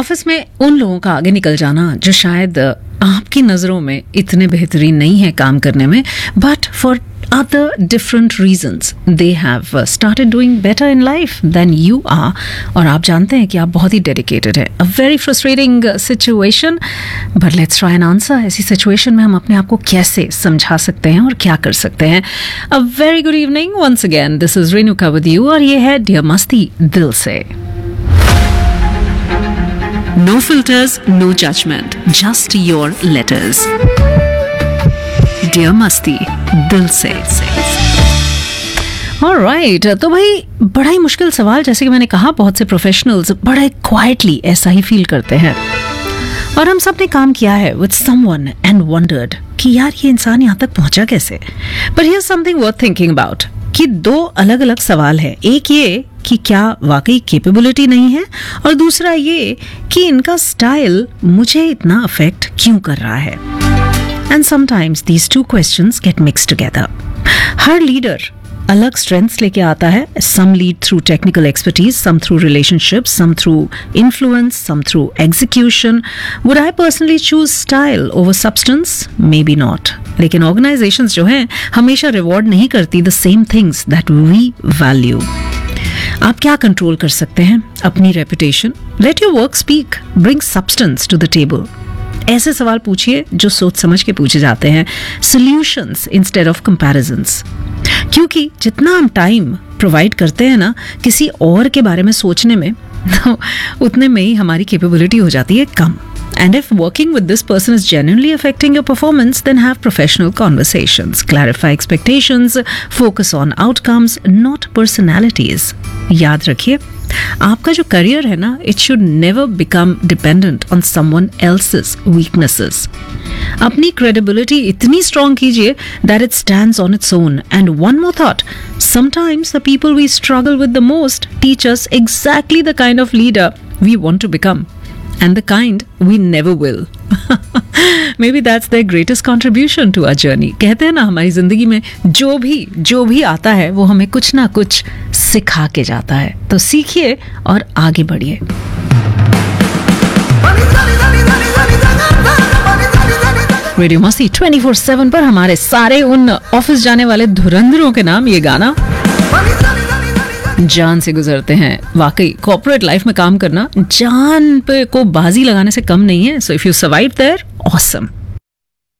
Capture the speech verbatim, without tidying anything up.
Office में उन लोगों का आगे निकल जाना जो शायद आपकी नज़रों में इतने बेहतरीन नहीं है काम करने में, but for other different reasons they have uh, started doing better in life than you are, और आप जानते हैं कि आप बहुत ही dedicated है. A very frustrating uh, situation, but let's try and answer. ऐसी situation में हम अपने आप को कैसे समझा सकते हैं और क्या कर सकते हैं. A very good evening once again. This is Renuka with you और ये है Dear Masti दिल से. No filters, no judgment, just your letters. Dear मस्ती दिल से. ऑलराइट, तो भाई बड़ा ही मुश्किल सवाल, जैसे कि मैंने कहा बहुत से प्रोफेशनल्स बड़े क्वाइटली ऐसा ही फील करते हैं, और हम सब ने काम किया है विद समवन एंड वंडर्ड कि यार ये इंसान यहाँ तक पहुंचा कैसे. But here something worth thinking about कि दो अलग अलग सवाल है. एक ये कि क्या वाकई कैपेबिलिटी नहीं है, और दूसरा ये कि इनका स्टाइल मुझे इतना अफेक्ट क्यों कर रहा है. And sometimes these two questions get mixed together. Her leader अलग strengths लेके आता है. Some lead through technical expertise, some through relationships, some through influence, some through execution. Would I personally choose style over substance? Maybe not. लेकिन organizations जो हैं हमेशा reward नहीं करती the same things that we value. आप क्या control कर सकते हैं? अपनी reputation. Let your work speak. Bring substance to the table. ऐसे सवाल पूछिए जो सोच समझ के पूछे जाते हैं. Solutions instead of comparisons. क्योंकि जितना हम टाइम प्रोवाइड करते हैं ना किसी और के बारे में सोचने में, तो उतने में ही हमारी कैपेबिलिटी हो जाती है कम. And if working with this person is genuinely affecting your performance, then have professional conversations. Clarify expectations. Focus on outcomes, not personalities. याद रखिए, आपका जो करियर है ना, it should never become dependent on someone else's weaknesses. अपनी credibility इतनी strong कीजिए that it stands on its own. And one more thought. Sometimes the people we struggle with the most teach us exactly the kind of leader we want to become. And the kind we never will. Maybe that's their greatest contribution to our journey. कहते हैं ना, हमारी जिंदगी में जो भी जो भी आता है वो हमें कुछ ना कुछ सिखा के जाता है. तो सीखिए और आगे बढ़िए. रेडियो मस्ती ट्वेंटी फोर सेवन पर हमारे सारे उन ऑफिस जाने वाले धुरंधरों के नाम ये गाना जान से गुजरते हैं. वाकई कॉर्पोरेट लाइफ में काम करना जान पे को बाजी लगाने से कम नहीं है. So if you survive there, awesome.